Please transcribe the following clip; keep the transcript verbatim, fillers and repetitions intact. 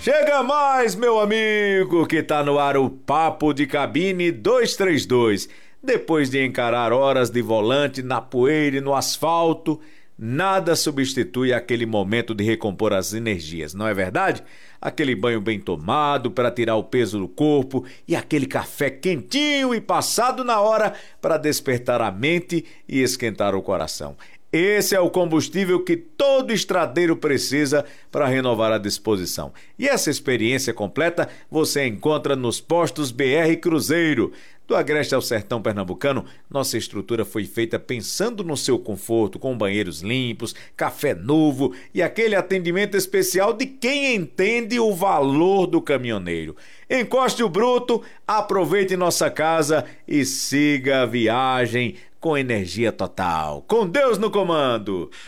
Chega mais, meu amigo, que tá no ar o Papo de Cabine duzentos e trinta e dois. Depois de encarar horas de volante na poeira e no asfalto, nada substitui aquele momento de recompor as energias, não é verdade? Aquele banho bem tomado para tirar o peso do corpo e aquele café quentinho e passado na hora para despertar a mente e esquentar o coração. Esse é o combustível que todo estradeiro precisa para renovar a disposição. E essa experiência completa você encontra nos postos B R Cruzeiro. Do Agreste ao Sertão Pernambucano, nossa estrutura foi feita pensando no seu conforto, com banheiros limpos, café novo e aquele atendimento especial de quem entende o valor do caminhoneiro. Encoste o bruto, aproveite nossa casa e siga a viagem com energia total. Com Deus no comando!